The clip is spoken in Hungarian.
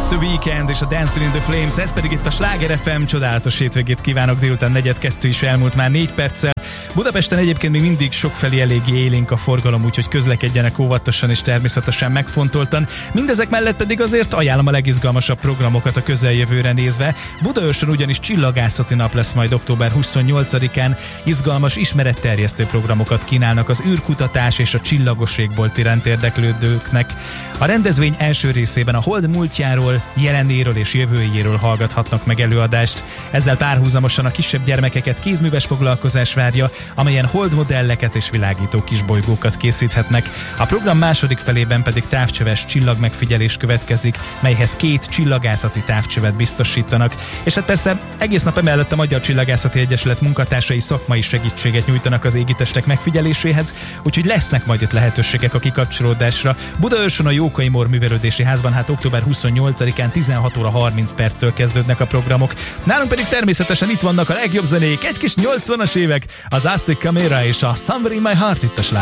The Weeknd és a Dancing in the Flames, ez pedig itt a Sláger FM. Csodálatos hétvégét kívánok, délután 4:02 is elmúlt már 4 perccel. Budapesten egyébként még mindig sokfelé eléggé élénk a forgalom, úgyhogy közlekedjenek óvatosan és természetesen megfontoltan. Mindezek mellett pedig azért ajánlom a legizgalmasabb programokat a közeljövőre nézve. Budaörsön ugyanis csillagászati nap lesz majd október 28-án. Izgalmas, ismeretterjesztő programokat kínálnak az űrkutatás és a csillagos égbolt iránt érdeklődőknek. A rendezvény első részében a hold múltjáról, jelenéről és jövőjéről hallgathatnak meg előadást. Ezzel párhuzamosan a kisebb gyermekeket kézműves foglalkozás várja, amelyen holdmodelleket és világító kisbolygókat készíthetnek. A program második felében pedig távcsöves csillagmegfigyelés következik, melyhez 2 csillagászati távcsövet biztosítanak. És hát persze egész nap emellett a Magyar Csillagászati Egyesület munkatársai szakmai segítséget nyújtanak az égitestek megfigyeléséhez, úgyhogy lesznek majd itt lehetőségek a kikapcsolódásra. Budaörsön a Jókai Mór Művelődési Házban hát október 28-án 16 óra 30 perctől kezdődnek a programok. Nálunk pedig természetesen itt vannak a legjobb zenék, egy kis 80-as évek, az Aztec Camera és a Somewhere in My Heart itt a Sláger.